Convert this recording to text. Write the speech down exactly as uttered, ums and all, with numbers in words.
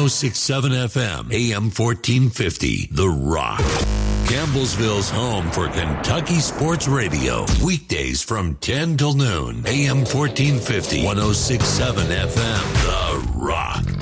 oh six point seven F M, A M fourteen fifty, The Rock. Campbellsville's home for Kentucky Sports Radio. Weekdays from ten till noon, A M fourteen fifty, one oh six point seven F M, The Rock.